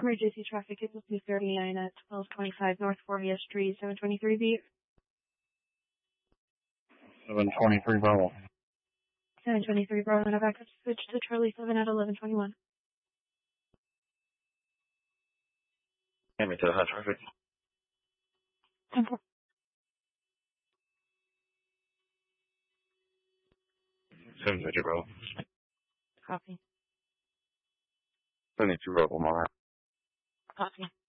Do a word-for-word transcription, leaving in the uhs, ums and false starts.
Emergency traffic is two thirty-nine at twelve twenty-five North fortieth Street, seven twenty-three B. seven twenty-three Bravo. seven twenty-three Bravo, and I've access to switch to Charlie seven at eleven twenty-one. Get me to the high traffic. seven twenty Bravo. Copy. seventy-two Bravo, Mara. Copy.